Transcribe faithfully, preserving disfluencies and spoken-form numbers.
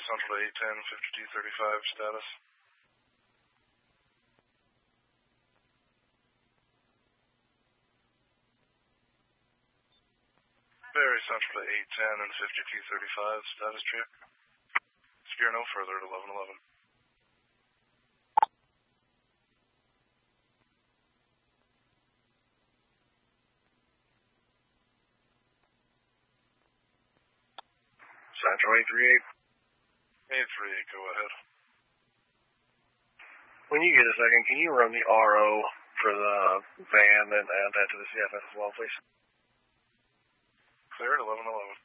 Central to eight ten, fifty-two thirty-five, status. Very Central to eight ten and fifty-two thirty-five, status check. Steer no further at eleven eleven. Central eight three eight. eight three eight, go ahead. When you get a second, can you run the R O for the van and add that to the C F S as well, please? Clear at eleven eleven.